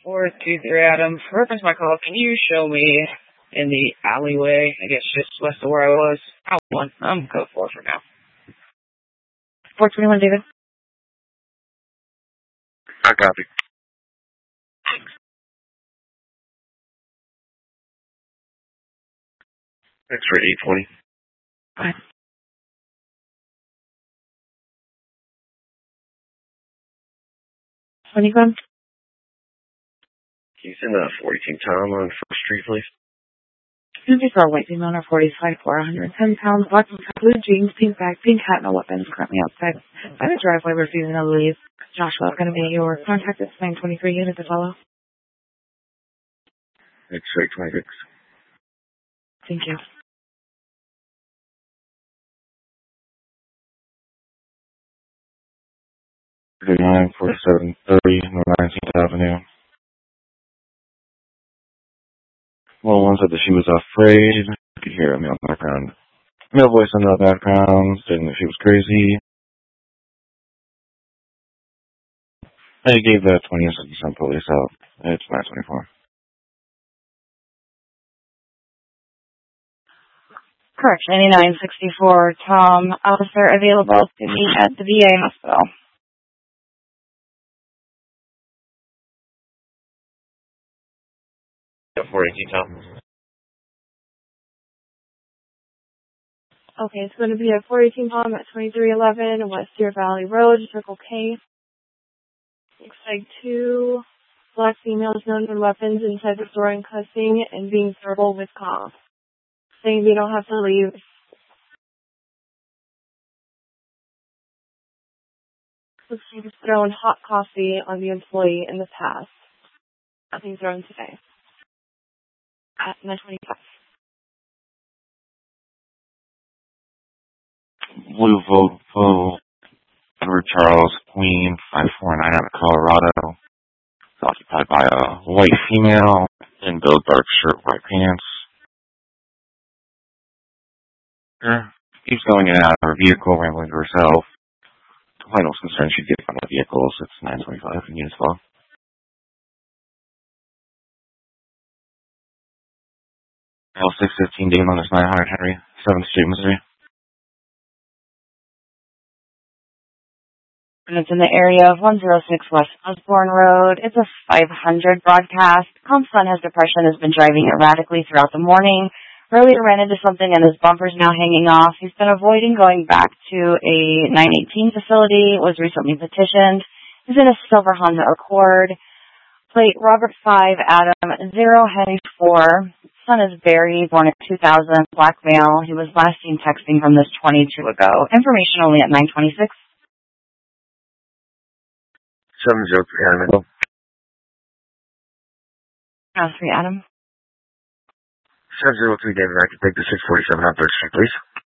423 Adam. For reference my call, can you show me in the alleyway, I guess just west of where I was? One. I'm code 4 for now. 421, David. I copy. Thanks for 820. Bye. When you come? Can you send a 40 Team Tom on First Street, please? Susie for a white female in her 40s, 5'4", 110 pounds, black blue jeans, pink bag, pink hat, no weapons, currently outside by the driveway, refusing to leave. Joshua, going to be your contact at 923 unit to follow. It's 826. Thank you. 4730 19th Avenue. Well, one said that she was afraid. I could hear a male background. Male voice in the background, saying that she was crazy. I gave that 20 cent police out. It's 924. Correct, 9964, Tom. Officer available to meet at the VA hospital. Yeah, 418 Tom. Okay, it's going to be at 418 Tom at 2311 West Deer Valley Road, Circle K. Looks like 2 black females known for weapons inside the store and cussing and being verbal with cops. Saying they don't have to leave. Looks like he's thrown hot coffee on the employee in the past. Nothing thrown today. At 925. Blue Volvo, Edward Charles, Queen, 549 out of Colorado. It's occupied by a white female in those dark shirt, white pants. Her keeps going in and out of her vehicle, rambling to herself. Complaint was concerned she'd get out of the vehicles. It's 925 in units below. L615 David on this 900 Henry, 7th Street, Missouri. And it's in the area of 106 West Osborne Road. It's a 500 broadcast. Comp's son has depression, has been driving erratically throughout the morning. Earlier ran into something and his bumper's now hanging off. He's been avoiding going back to a 918 facility, was recently petitioned. He's in a silver Honda Accord. Plate Robert 5, Adam 0, Henry 4. Son is Barry, born in 2000, black male. He was last seen texting from this 22 ago. Information only at 926. 703 Adam. 3 Adam. 703 David, I can take the 647 on 3rd Street, please.